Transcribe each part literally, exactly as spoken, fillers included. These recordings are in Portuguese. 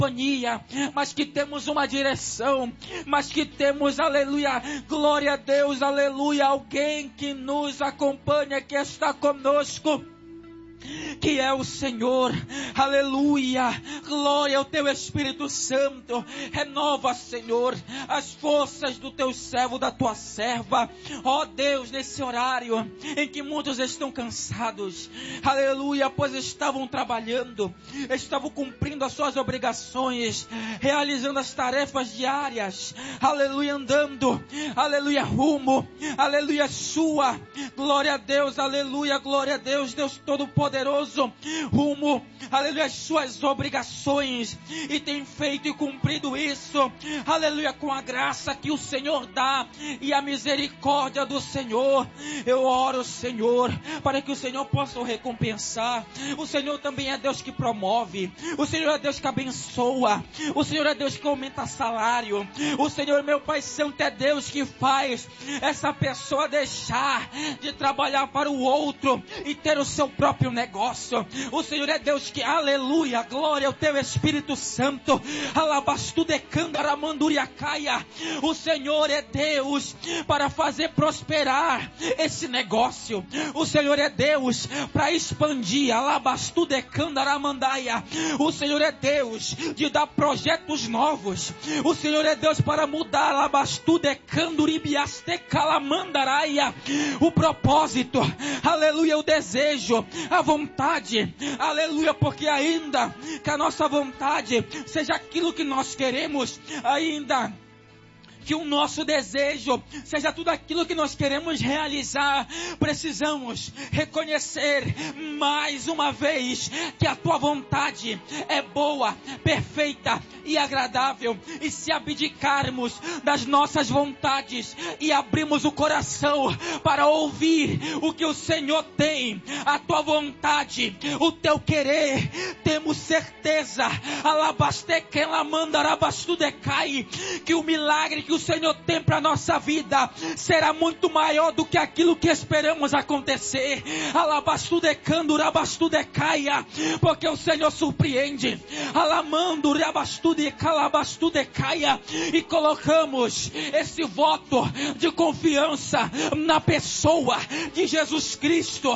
companhia, mas que temos uma direção, mas que temos, aleluia, glória a Deus, aleluia, alguém que nos acompanha, que está conosco, que é o Senhor, aleluia, glória ao teu Espírito Santo. Renova, Senhor, as forças do teu servo, da tua serva, ó Deus, nesse horário em que muitos estão cansados, aleluia, pois estavam trabalhando, estavam cumprindo as suas obrigações, realizando as tarefas diárias, aleluia, andando, aleluia, rumo, aleluia, sua, glória a Deus, aleluia, glória a Deus, Deus Todo-Poderoso, rumo, aleluia, as suas obrigações, e tem feito e cumprido isso, aleluia, com a graça que o Senhor dá e a misericórdia do Senhor. Eu oro, Senhor, para que o Senhor possa o recompensar. O Senhor também é Deus que promove, o Senhor é Deus que abençoa, o Senhor é Deus que aumenta salário, o Senhor, meu Pai Santo, é Deus que faz essa pessoa deixar de trabalhar para o outro e ter o seu próprio negócio. Negócio. O Senhor é Deus que, aleluia, glória ao teu Espírito Santo, alabastu de candaramanduriacaia. O Senhor é Deus para fazer prosperar esse negócio. O Senhor é Deus para expandir, alabastu de candaramandaia. O Senhor é Deus de dar projetos novos. O Senhor é Deus para mudar, alabastu de canduribiaste calamandaraia. O propósito, aleluia, o desejo, a vontade, aleluia, porque ainda que a nossa vontade seja aquilo que nós queremos, ainda que o nosso desejo seja tudo aquilo que nós queremos realizar, precisamos reconhecer mais uma vez que a tua vontade é boa, perfeita e agradável. E se abdicarmos das nossas vontades e abrirmos o coração para ouvir o que o Senhor tem, a tua vontade, o teu querer, temos certeza, que o milagre que o Senhor tem para nossa vida será muito maior do que aquilo que esperamos acontecer. Porque o Senhor surpreende. E colocamos esse voto de confiança na pessoa de Jesus Cristo,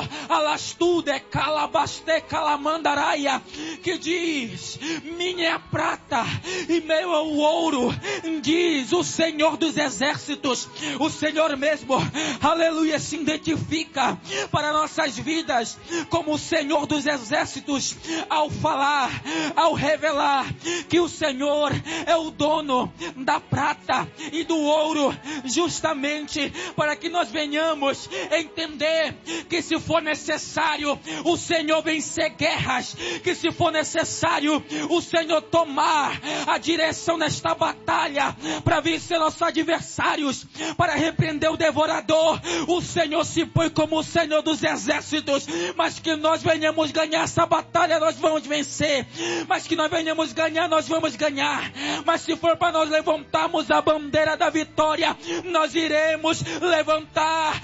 que diz: minha é a prata e meu é o ouro, diz o Senhor dos exércitos. O Senhor mesmo, aleluia, se identifica para nossas vidas como o Senhor dos exércitos, ao falar, ao revelar que o Senhor é o dono da prata e do ouro, justamente para que nós venhamos entender que, se for necessário o Senhor vencer guerras, que se for necessário o Senhor tomar a direção nesta batalha para vencer nossos adversários, para repreender o devorador, o Senhor se põe como o Senhor dos exércitos. Mas que nós venhamos ganhar essa batalha, nós vamos vencer. Mas que nós venhamos ganhar, nós vamos ganhar. Mas se for para nós levantarmos a bandeira da vitória, nós iremos levantar.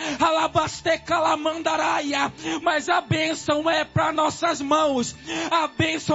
Alabastecalamandaraia. Mas a bênção é para nossas mãos, a bênção